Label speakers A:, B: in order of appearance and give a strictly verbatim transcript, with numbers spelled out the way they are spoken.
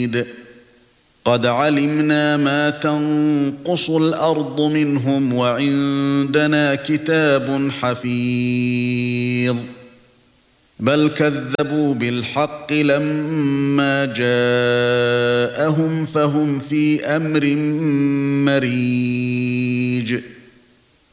A: عتيد قد علمنا ما تنقص الأرض منهم وعندنا كتاب حفيظ بل كذبوا بالحق لما جاءهم فهم في أمر مريج